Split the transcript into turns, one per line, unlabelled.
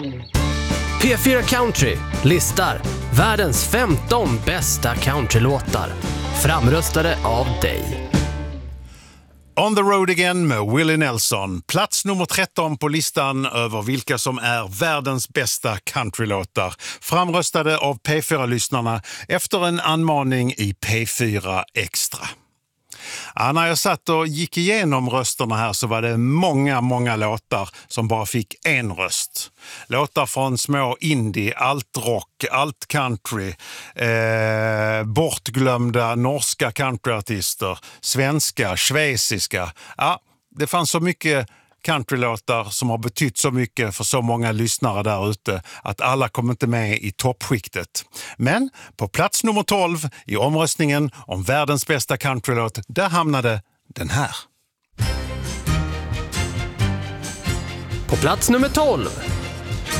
P4 Country listar världens 15 bästa countrylåtar, framröstade av dig.
On the Road Again med Willie Nelson. Plats nummer 13 på listan över vilka som är världens bästa countrylåtar. Framröstade av P4-lyssnarna efter en anmaning i P4 Extra. Ja, när jag satt och gick igenom rösterna här så var det många låtar som bara fick en röst. Låtar från små indie, allt rock, allt country, bortglömda norska countryartister, svenska, schweiziska. Ja, det fanns så mycket countrylåtar som har betytt så mycket för så många lyssnare där ute att alla kom inte med i toppskiktet. Men på plats nummer 12 i omröstningen om världens bästa countrylåt, där hamnade den här.
På plats nummer 12